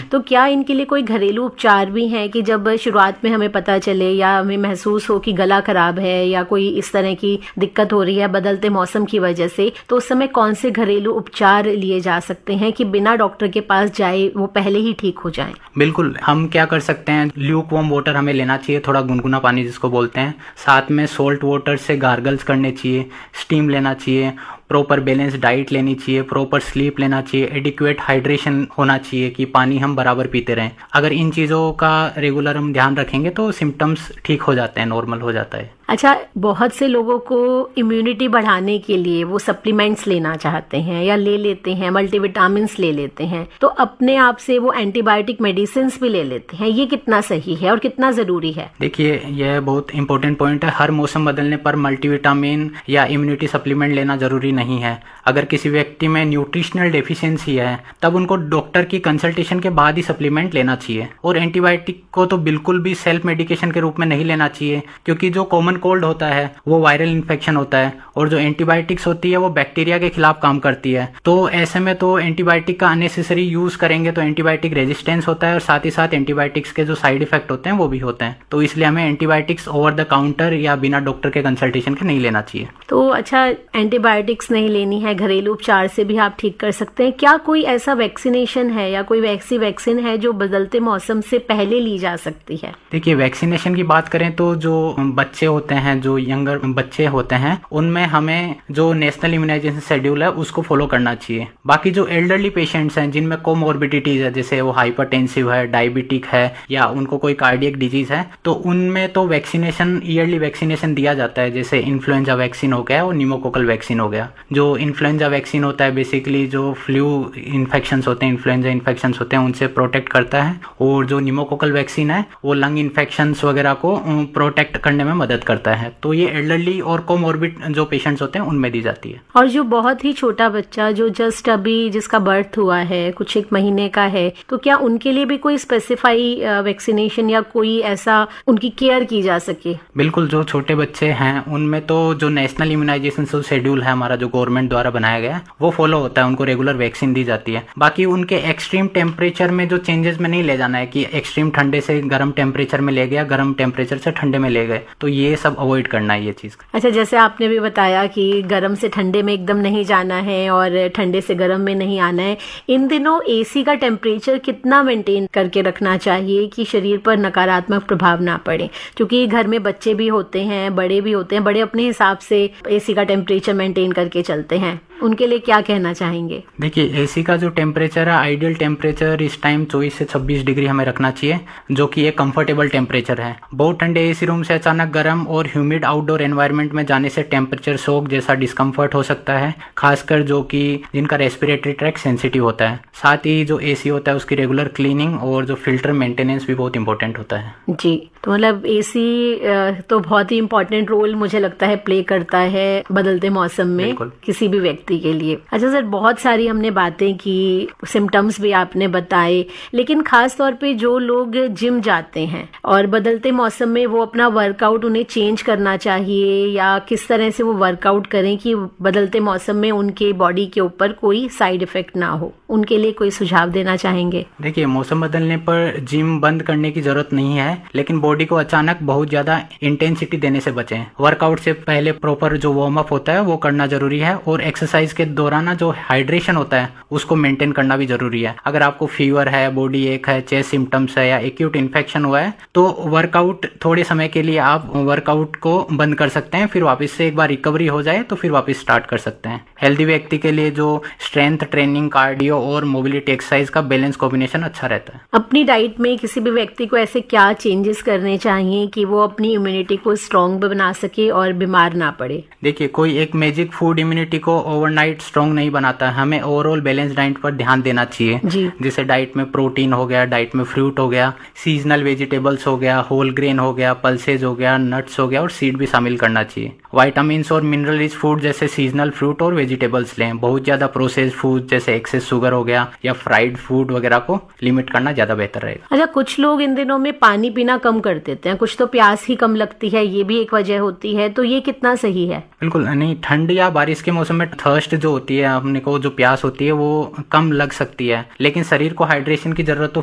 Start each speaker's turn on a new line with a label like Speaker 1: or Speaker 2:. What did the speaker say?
Speaker 1: तो क्या इनके लिए कोई घरेलू उपचार भी हैं कि जब शुरुआत में हमें पता चले या हमें महसूस हो कि गला खराब है या कोई इस तरह की दिक्कत हो रही है बदलते मौसम की वजह से, तो उस समय कौन से घरेलू उपचार लिए जा सकते हैं कि बिना डॉक्टर के पास जाए वो पहले ही ठीक हो जाएं?
Speaker 2: बिल्कुल, हम क्या कर सकते हैं, ल्यूक वार्म वाटर हमें लेना चाहिए, थोड़ा गुनगुना पानी जिसको बोलते हैं। साथ में सोल्ट वाटर से गार्गल्स करने चाहिए, स्टीम लेना चाहिए, प्रॉपर बैलेंस डाइट लेनी चाहिए, प्रॉपर स्लीप लेना चाहिए, एडिक्वेट हाइड्रेशन होना चाहिए कि पानी हम बराबर पीते रहें। अगर इन चीज़ों का रेगुलर हम ध्यान रखेंगे तो सिम्टम्स ठीक हो जाते हैं, नॉर्मल हो जाता है।
Speaker 1: अच्छा, बहुत से लोगों को इम्यूनिटी बढ़ाने के लिए वो सप्लीमेंट्स लेना चाहते हैं या ले लेते हैं, मल्टीविटामिन्स ले लेते हैं, तो अपने आप से वो एंटीबायोटिक मेडिसिन भी ले लेते हैं। ये कितना सही है और कितना जरूरी है?
Speaker 2: देखिए, यह बहुत इंपॉर्टेंट पॉइंट है। हर मौसम बदलने पर मल्टीविटामिन या इम्यूनिटी सप्लीमेंट लेना जरूरी नहीं है। अगर किसी व्यक्ति में न्यूट्रिशनल डेफिशिएंसी है तब उनको डॉक्टर की कंसल्टेशन के बाद ही सप्लीमेंट लेना चाहिए। और एंटीबायोटिक को तो बिल्कुल भी सेल्फ मेडिकेशन के रूप में नहीं लेना चाहिए, क्योंकि जो कॉमन कोल्ड होता है वो वायरल इन्फेक्शन होता है और जो एंटीबायोटिक्स होती है वो बैक्टीरिया के खिलाफ काम करती है। तो ऐसे में तो एंटीबायोटिक का अननेसेसरी यूज करेंगे तो एंटीबायोटिक रेजिस्टेंस होता है और साथ ही साथ एंटीबायोटिक्स के जो साइड इफेक्ट होते हैं वो भी होते हैं। तो इसलिए हमें एंटीबायोटिक्स ओवर द काउंटर या बिना डॉक्टर के कंसल्टेशन के नहीं लेना चाहिए।
Speaker 1: तो अच्छा, एंटीबायोटिक्स नहीं लेनी है, घरेलू उपचार से भी आप ठीक कर सकते हैं। क्या कोई ऐसा वैक्सीनेशन है या कोई वैक्सीन है जो बदलते मौसम से पहले ली जा सकती है?
Speaker 2: देखिए, वैक्सीनेशन की बात करें तो जो बच्चे होते हैं, जो यंगर बच्चे होते हैं, उनमें हमें जो नेशनल इम्यूनाइजेशन शेड्यूल है उसको फॉलो करना चाहिए। बाकी जो एल्डरली पेशेंट्स हैं जिनमें कोमॉर्बिडिटीज है, जैसे वो हाइपरटेंसिव है, डायबिटिक है या उनको कोई कार्डियक डिजीज है, तो उनमें तो वैक्सीनेशन, ईयरली वैक्सीनेशन दिया जाता है। जैसे इन्फ्लुएंजा वैक्सीन हो गया और न्यूमोकोकल वैक्सीन हो गया। जो इन्फ्लुएंजा वैक्सीन होता है बेसिकली जो फ्लू इन्फेक्शंस होते हैं, इन्फ्लुएंजा इन्फेक्शंस होते हैं, उनसे प्रोटेक्ट करता है। और जो न्यूमोकोकल वैक्सीन है वो लंग इन्फेक्शंस वगैरह को प्रोटेक्ट करने में मदद करता है। तो ये एल्डरली और कोमॉर्बिड जो पेशेंट्स होते हैं उनमें दी जाती है।
Speaker 1: और जो बहुत ही छोटा बच्चा जो जस्ट अभी जिसका बर्थ हुआ है, कुछ एक महीने का है, तो क्या उनके लिए भी कोई स्पेसिफाई वैक्सीनेशन या कोई ऐसा उनकी केयर की जा सके?
Speaker 2: बिल्कुल, जो छोटे बच्चे हैं उनमें तो जो नेशनल इम्यूनाइजेशन शेड्यूल है हमारा, जो गवर्नमेंट द्वारा बनाया गया है, वो फॉलो होता है। उनको रेगुलर वैक्सीन दी जाती है। बाकी उनके एक्सट्रीम टेम्परेचर में जो चेंजेस में नहीं ले जाना है कि एक्सट्रीम ठंडे से गर्म टेम्परेचर में ले गया, गर्म टेम्परेचर से ठंडे में ले गए, तो ये सब अवॉइड करना है ये चीज।
Speaker 1: अच्छा, जैसे आपने भी बताया कि गर्म से ठंडे में एकदम नहीं जाना है और ठंडे से गर्म में नहीं आना है। इन दिनों एसी का टेम्परेचर कितना मेंटेन करके रखना चाहिए कि शरीर पर नकारात्मक प्रभाव ना पड़े? क्योंकि घर में बच्चे भी होते हैं, बड़े भी होते हैं, बड़े अपने हिसाब से एसी का टेम्परेचर मेंटेन करके चलते हैं, उनके लिए क्या कहना चाहेंगे?
Speaker 2: देखिए, एसी का जो टेम्परेचर है, आइडियल टेम्परेचर इस टाइम 24 से 26 डिग्री हमें रखना चाहिए, जो कि एक कंफर्टेबल टेम्परेचर है। बहुत ठंडे एसी रूम से अचानक गर्म और ह्यूमिड आउटडोर एनवायरनमेंट में जाने से टेम्परेचर शॉक जैसा डिस्कम्फर्ट हो सकता है, खासकर जो कि जिनका रेस्पिरेटरी ट्रैक्ट सेंसिटिव होता है। साथ ही जो एसी होता है उसकी रेगुलर क्लीनिंग और जो फिल्टर मेंटेनेंस भी बहुत इंपॉर्टेंट होता है।
Speaker 1: जी, तो मतलब एसी तो बहुत ही इंपॉर्टेंट रोल मुझे लगता है प्ले करता है बदलते मौसम में किसी भी व्यक्ति के लिए। अच्छा सर, बहुत सारी हमने बातें की, सिम्टम्स भी आपने बताए, लेकिन खास तौर पे जो लोग जिम जाते हैं और बदलते मौसम में वो अपना वर्कआउट उन्हें चेंज करना चाहिए या किस तरह से वो वर्कआउट करें कि बदलते मौसम में उनके बॉडी के ऊपर कोई साइड इफेक्ट ना हो, उनके लिए कोई सुझाव देना चाहेंगे?
Speaker 2: देखिए, मौसम बदलने पर जिम बंद करने की जरूरत नहीं है, लेकिन बॉडी को अचानक बहुत ज्यादा इंटेंसिटी देने से बचें। वर्कआउट से पहले प्रॉपर जो वार्म अप होता है वो करना जरूरी है और एक्सरसाइज के दौरान जो हाइड्रेशन होता है उसको मेंटेन करना भी जरूरी है। अगर आपको फीवर है, बॉडी एक है, चेस्ट सिम्टम्स है या एक्यूट इन्फेक्शन हुआ है तो वर्कआउट थोड़े समय के लिए आप वर्कआउट को बंद कर सकते हैं, फिर वापस से एक बार रिकवरी हो जाए तो फिर वापस स्टार्ट कर सकते हैं। हेल्दी व्यक्ति के लिए जो स्ट्रेंथ ट्रेनिंग, कार्डियो और मोबिलिटी एक्सरसाइज का बैलेंस कॉम्बिनेशन अच्छा रहता है।
Speaker 1: अपनी डाइट में किसी भी व्यक्ति को ऐसे क्या चेंजेस करने चाहिए कि वो अपनी इम्यूनिटी को स्ट्रॉन्ग बना सके और बीमार ना पड़े?
Speaker 2: देखिए, कोई एक मैजिक फूड इम्यूनिटी को ओवरनाइट स्ट्रॉन्ग नहीं बनाता। हमें ओवरऑल बैलेंस डाइट पर ध्यान देना चाहिए, जैसे डाइट में प्रोटीन हो गया, डाइट में फ्रूट हो गया, सीजनल वेजिटेबल्स हो गया, होल ग्रेन हो गया, पल्सेज हो गया, नट्स हो गया और सीड भी शामिल करना चाहिए। विटामिन्स और मिनरल रिच फूड जैसे सीजनल फ्रूट और वेजिटेबल्स लें। बहुत ज्यादा प्रोसेस्ड फूड जैसे एक्सेस शुगर हो गया या फ्राइड फूड वगैरह को लिमिट करना ज्यादा बेहतर रहेगा।
Speaker 1: अच्छा, कुछ लोग इन दिनों में पानी पीना कम कर देते हैं, कुछ तो प्यास ही कम लगती है, ये भी एक वजह होती है, तो ये कितना सही है?
Speaker 2: बिल्कुल नहीं, ठंड या बारिश के मौसम में थर्स्ट जो होती है, अपने को जो प्यास होती है वो कम लग सकती है, लेकिन शरीर को हाइड्रेशन की जरूरत तो